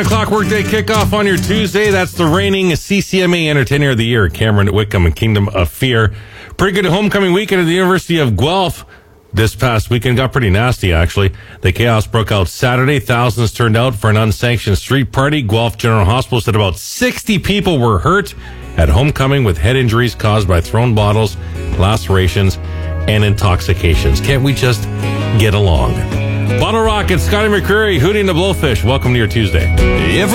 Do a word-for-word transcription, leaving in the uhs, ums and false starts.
o'clock workday kickoff on your Tuesday. That's the reigning C C M A Entertainer of the Year, Cameron Whitcomb and Kingdom of Fear. Pretty good homecoming weekend at the University of Guelph. This past weekend got pretty nasty, actually. The chaos broke out Saturday. Thousands turned out for an unsanctioned street party. Guelph General Hospital said about sixty people were hurt at homecoming with head injuries caused by thrown bottles, lacerations, and intoxications. Can't we just get along? Bottle Rocket, Scotty McCreery, Hootie and the Blowfish. Welcome to your Tuesday. If